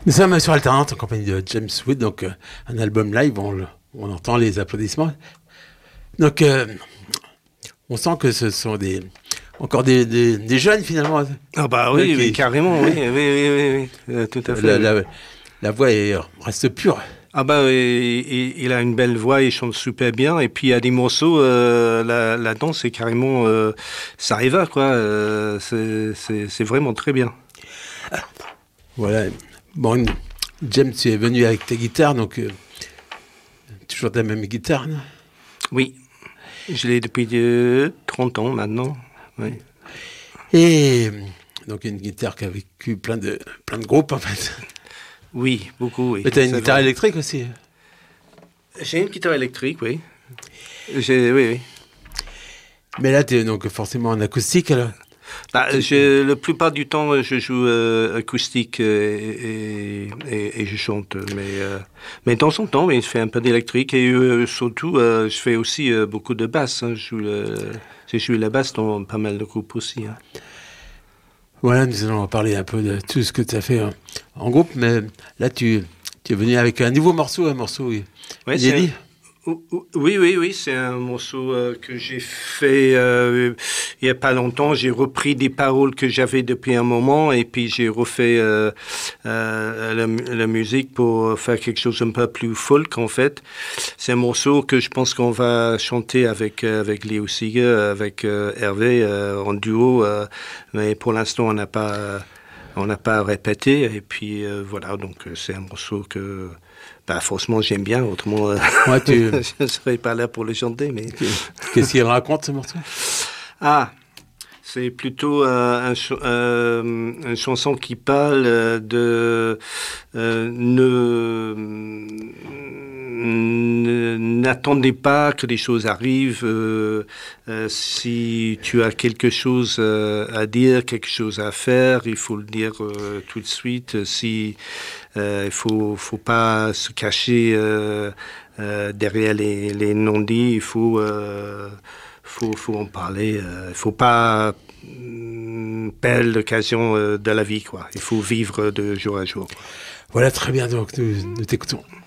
Nous sommes sur Alternante en compagnie de James Wood, donc un album live, on entend les applaudissements. Donc on sent que ce sont encore des jeunes finalement. Ah bah oui, oui carrément, oui, tout à fait. La voix reste pure. Ah bah il a une belle voix, il chante super bien, et puis il y a des morceaux, la danse c'est carrément, ça arrive quoi, c'est vraiment très bien. Voilà. Bon, James, tu es venu avec ta guitare, donc toujours ta même guitare, non? Oui, je l'ai depuis 30 ans maintenant. Oui. Et donc une guitare qui a vécu plein de groupes en fait. Oui, beaucoup, oui. Mais tu as une guitare électrique aussi? J'ai une guitare électrique, oui. Oui. Mais là, tu es donc forcément en acoustique alors? La plupart du temps, je joue acoustique et je chante. Mais de temps en temps, je fais un peu d'électrique et surtout, je fais aussi beaucoup de basse. Hein. J'ai joué la basse dans pas mal de groupes aussi. Hein. Voilà, nous allons parler un peu de tout ce que tu as fait en groupe. Mais là, tu es venu avec un nouveau morceau, inédit. Oui, c'est un morceau que j'ai fait il n'y a pas longtemps. J'ai repris des paroles que j'avais depuis un moment et puis j'ai refait la musique pour faire quelque chose un peu plus folk en fait. C'est un morceau que je pense qu'on va chanter avec Léo Seeger, avec Hervé en duo, mais pour l'instant on n'a pas répété et puis voilà, donc c'est un morceau que forcément j'aime bien, autrement je ne serais pas là pour le chanter. Mais qu'est-ce qu'il raconte ce morceau? C'est plutôt une chanson qui parle de n'attendez pas que les choses arrivent. Si tu as quelque chose à dire, quelque chose à faire, il faut le dire tout de suite. Il faut pas se cacher derrière les non-dits. Il faut en parler. Il faut pas perdre l'occasion de la vie, quoi. Il faut vivre de jour à jour. Voilà, très bien. Donc nous t'écoutons.